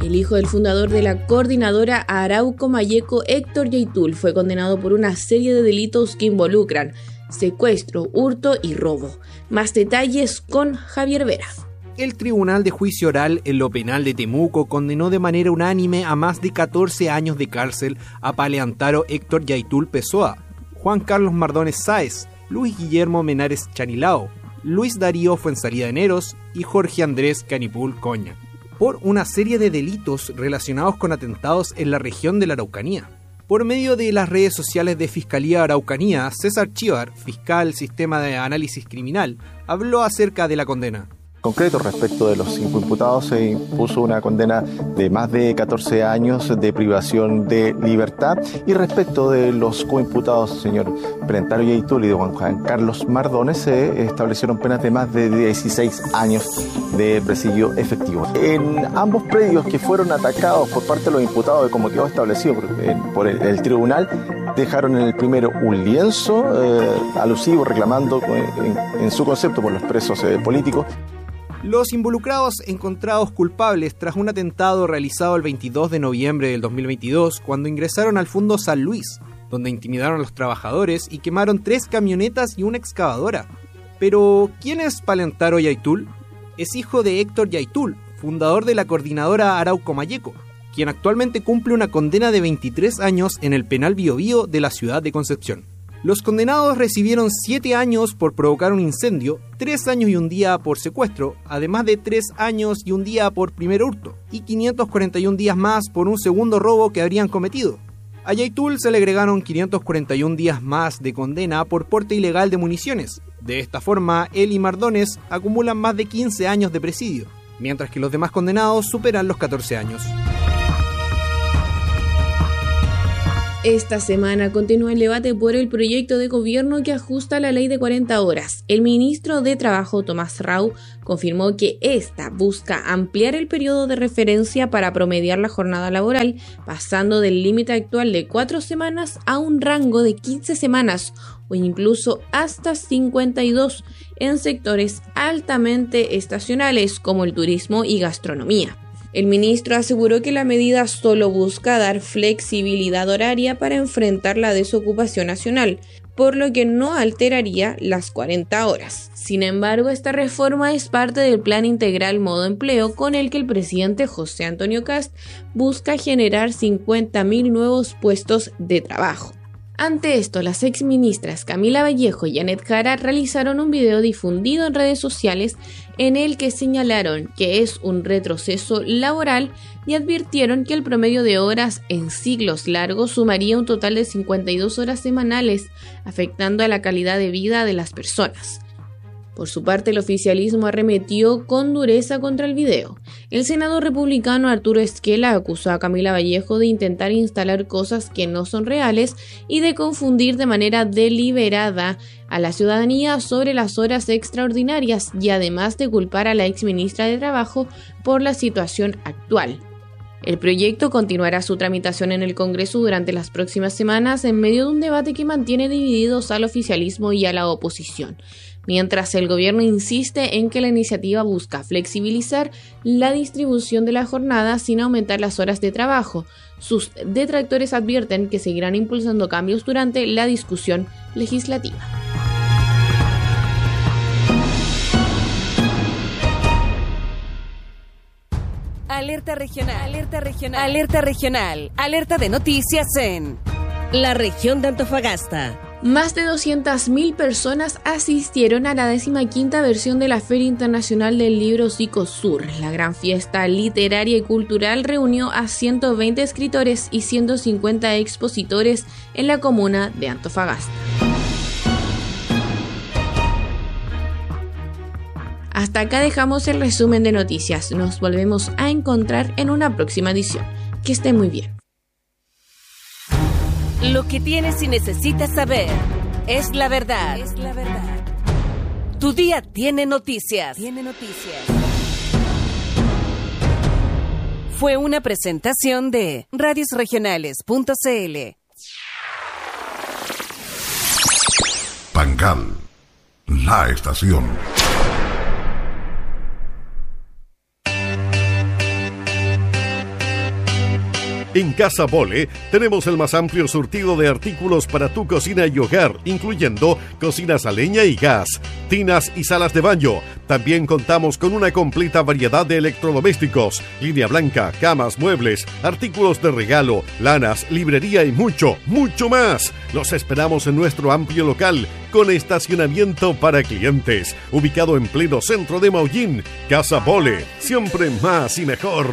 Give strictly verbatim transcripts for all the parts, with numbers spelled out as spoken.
El hijo del fundador de la coordinadora Arauco Mayeco, Héctor Yaitul, fue condenado por una serie de delitos que involucran secuestro, hurto y robo. Más detalles con Javier Vera. El Tribunal de Juicio Oral en lo Penal de Temuco condenó de manera unánime a más de catorce años de cárcel a Paleantaro Héctor Yaitul Pessoa, Juan Carlos Mardones Sáez, Luis Guillermo Menares Chanilao, Luis Darío Fuenzalida Eneros y Jorge Andrés Canipul Coña, por una serie de delitos relacionados con atentados en la región de la Araucanía. Por medio de las redes sociales de Fiscalía Araucanía, César Chívar, fiscal Sistema de Análisis Criminal, habló acerca de la condena. Concreto, respecto de los cinco imputados, se impuso una condena de más de catorce años de privación de libertad, y respecto de los coimputados, señor Paleantaro Yaitul y de Juan Carlos Mardones, se establecieron penas de más de dieciséis años de presidio efectivo. En ambos predios que fueron atacados por parte de los imputados, como quedó establecido por, por el, el tribunal, dejaron en el primero un lienzo eh, alusivo reclamando en, en su concepto por los presos eh, políticos. Los involucrados encontrados culpables tras un atentado realizado el veintidós de noviembre del dos mil veintidós, cuando ingresaron al Fundo San Luis, donde intimidaron a los trabajadores y quemaron tres camionetas y una excavadora. Pero, ¿quién es Paleantaro Yaitul? Es hijo de Héctor Yaitul, fundador de la coordinadora Arauco Mayeco, quien actualmente cumple una condena de veintitrés años en el penal Biobío de la ciudad de Concepción. Los condenados recibieron siete años por provocar un incendio, tres años y un día por secuestro, además de tres años y un día por primer hurto, y quinientos cuarenta y un días más por un segundo robo que habrían cometido. A Yaitul se le agregaron quinientos cuarenta y un días más de condena por porte ilegal de municiones. De esta forma, él y Mardones acumulan más de quince años de presidio, mientras que los demás condenados superan los catorce años. Esta semana continúa el debate por el proyecto de gobierno que ajusta la ley de cuarenta horas. El ministro de Trabajo, Tomás Rau, confirmó que esta busca ampliar el periodo de referencia para promediar la jornada laboral, pasando del límite actual de cuatro semanas a un rango de quince semanas o incluso hasta cincuenta y dos en sectores altamente estacionales como el turismo y gastronomía. El ministro aseguró que la medida solo busca dar flexibilidad horaria para enfrentar la desocupación nacional, por lo que no alteraría las cuarenta horas. Sin embargo, esta reforma es parte del Plan Integral Modo Empleo, con el que el presidente José Antonio Kast busca generar cincuenta mil nuevos puestos de trabajo. Ante esto, las exministras Camila Vallejo y Janet Jara realizaron un video difundido en redes sociales en el que señalaron que es un retroceso laboral y advirtieron que el promedio de horas en ciclos largos sumaría un total de cincuenta y dos horas semanales, afectando a la calidad de vida de las personas. Por su parte, el oficialismo arremetió con dureza contra el video. El senador republicano Arturo Esquela acusó a Camila Vallejo de intentar instalar cosas que no son reales y de confundir de manera deliberada a la ciudadanía sobre las horas extraordinarias, y además de culpar a la exministra de Trabajo por la situación actual. El proyecto continuará su tramitación en el Congreso durante las próximas semanas en medio de un debate que mantiene divididos al oficialismo y a la oposición, mientras el gobierno insiste en que la iniciativa busca flexibilizar la distribución de la jornada sin aumentar las horas de trabajo. Sus detractores advierten que seguirán impulsando cambios durante la discusión legislativa. Alerta regional, alerta regional, alerta regional, alerta de noticias en la región de Antofagasta. Más de doscientas mil personas asistieron a la decimoquinta versión de la Feria Internacional del Libro Psicosur. La gran fiesta literaria y cultural reunió a ciento veinte escritores y ciento cincuenta expositores en la comuna de Antofagasta. Hasta acá dejamos el resumen de noticias. Nos volvemos a encontrar en una próxima edición. Que esté muy bien. Lo que tienes y necesitas saber es la verdad. Es la verdad. Tu día tiene noticias. Tiene noticias. Fue una presentación de radios regionales punto c l. Pangal, la estación. En Casa Bole tenemos el más amplio surtido de artículos para tu cocina y hogar, incluyendo cocinas a leña y gas, tinas y salas de baño. También contamos con una completa variedad de electrodomésticos, línea blanca, camas, muebles, artículos de regalo, lanas, librería y mucho, mucho más. Los esperamos en nuestro amplio local con estacionamiento para clientes, ubicado en pleno centro de Maullín. Casa Bole, siempre más y mejor.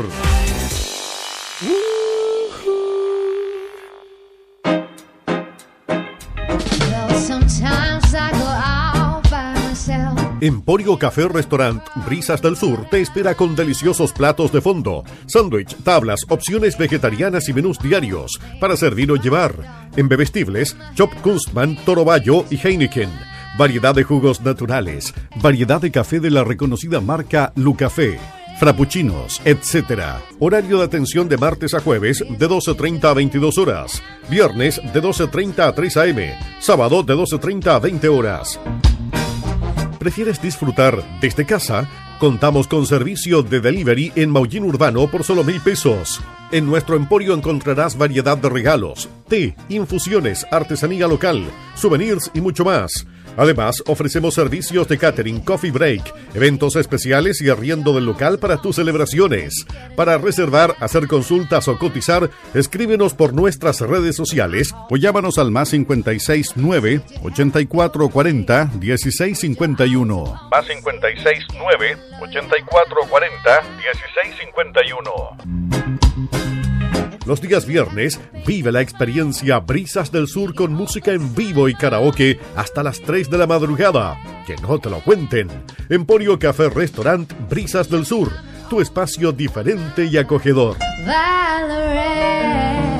Emporio Café Restaurant Brisas del Sur te espera con deliciosos platos de fondo, sándwich, tablas, opciones vegetarianas y menús diarios para servir o llevar. En bebestibles, Chop Kunstmann, Toro Bayo y Heineken. Variedad de jugos naturales, variedad de café de la reconocida marca Lucafé, frappuccinos, etcétera. Horario de atención de martes a jueves de doce treinta a veintidós horas. Viernes de doce treinta a tres a eme. Sábado de doce treinta a veinte horas. ¿Prefieres disfrutar desde casa? Contamos con servicio de delivery en Maullín Urbano por solo mil pesos. En nuestro emporio encontrarás variedad de regalos, té, infusiones, artesanía local, souvenirs y mucho más. Además, ofrecemos servicios de catering, coffee break, eventos especiales y arriendo del local para tus celebraciones. Para reservar, hacer consultas o cotizar, escríbenos por nuestras redes sociales o llámanos al más cincuenta y seis nueve, ochenta y cuatro cuarenta, dieciséis cincuenta y uno. Más cincuenta y seis nueve, ochenta y cuatro cuarenta, dieciséis cincuenta y uno. Los días viernes, vive la experiencia Brisas del Sur con música en vivo y karaoke hasta las tres de la madrugada. Que no te lo cuenten. Emporio Café Restaurant Brisas del Sur, tu espacio diferente y acogedor. Valerie.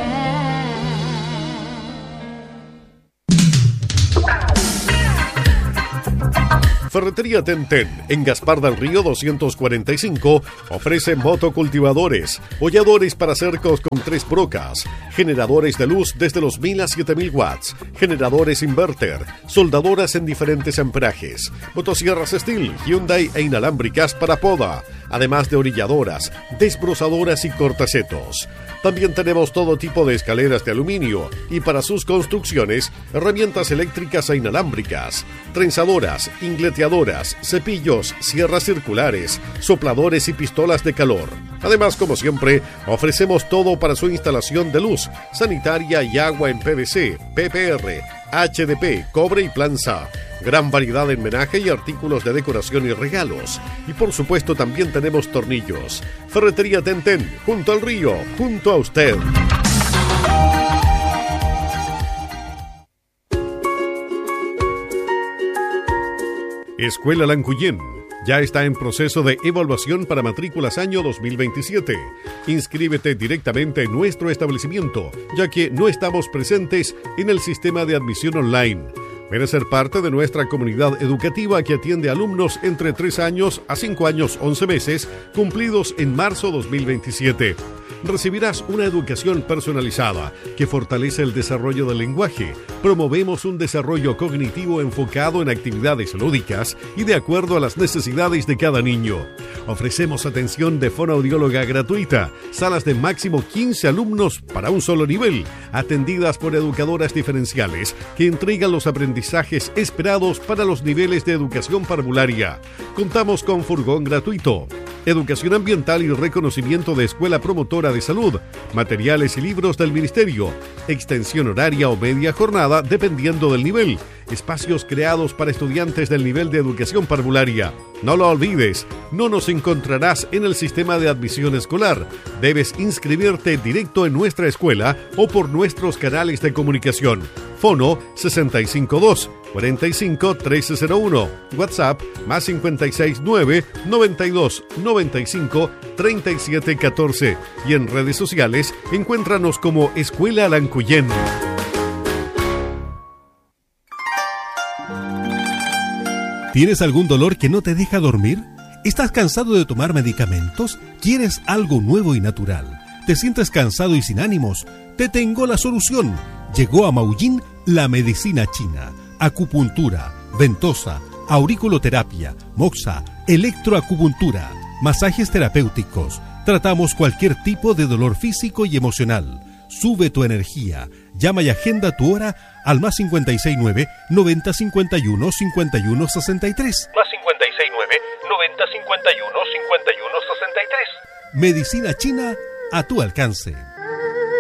Ferretería Tenten, en Gaspar del Río doscientos cuarenta y cinco, ofrece motocultivadores, holladores para cercos con tres brocas, generadores de luz desde los mil a siete mil watts, generadores inverter, soldadoras en diferentes amperajes, motosierras Stihl, Hyundai e inalámbricas para poda, además de orilladoras, desbrozadoras y cortacetos. También tenemos todo tipo de escaleras de aluminio y para sus construcciones, herramientas eléctricas e inalámbricas, trenzadoras, ingleteadoras, cepillos, sierras circulares, sopladores y pistolas de calor. Además, como siempre, ofrecemos todo para su instalación de luz, sanitaria y agua en P V C, P P R, H D P, cobre y planza. Gran variedad en menaje y artículos de decoración y regalos. Y por supuesto también tenemos tornillos. Ferretería Tenten, junto al río, junto a usted. Escuela Lancuyén ya está en proceso de evaluación para matrículas año dos mil veintisiete. Inscríbete directamente en nuestro establecimiento, ya que no estamos presentes en el sistema de admisión online. Ven a ser parte de nuestra comunidad educativa que atiende a alumnos entre tres años a cinco años once meses, cumplidos en marzo dos mil veintisiete. Recibirás una educación personalizada que fortalece el desarrollo del lenguaje. Promovemos un desarrollo cognitivo enfocado en actividades lúdicas y de acuerdo a las necesidades de cada niño. Ofrecemos atención de fonoaudióloga gratuita, salas de máximo quince alumnos para un solo nivel, atendidas por educadoras diferenciales que entregan los aprendizajes esperados para los niveles de educación parvularia. Contamos con furgón gratuito, educación ambiental y reconocimiento de escuela promotora de salud, materiales y libros del ministerio, extensión horaria o media jornada dependiendo del nivel, espacios creados para estudiantes del nivel de educación parvularia. No lo olvides, no nos encontrarás en el sistema de admisión escolar. Debes inscribirte directo en nuestra escuela o por nuestros canales de comunicación. Fono sesenta y cinco dos, cuarenta y cinco, trece cero uno. WhatsApp más cincuenta y seis nueve, noventa y dos, noventa y cinco, treinta y siete catorce. Y en redes sociales, encuéntranos como Escuela Lancuyén. ¿Tienes algún dolor que no te deja dormir? ¿Estás cansado de tomar medicamentos? ¿Quieres algo nuevo y natural? ¿Te sientes cansado y sin ánimos? Te tengo la solución. Llegó a Maullín la medicina china, acupuntura, ventosa, auriculoterapia, moxa, electroacupuntura. masajes terapéuticos. Tratamos cualquier tipo de dolor físico y emocional. Sube tu energía. Llama y agenda tu hora al más cincuenta y seis nueve, noventa cincuenta y uno, cincuenta y uno sesenta y tres. Más cincuenta y seis nueve, noventa cincuenta y uno, cincuenta y uno sesenta y tres. Medicina china a tu alcance.